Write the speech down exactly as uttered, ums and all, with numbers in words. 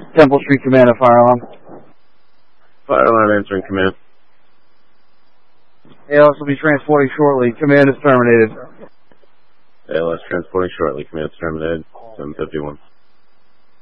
Temple Street Command, a fire alarm. Fire alarm answering command. A L S will be transporting shortly. Command is terminated. A L S transporting shortly. Command is terminated. seven fifty-one.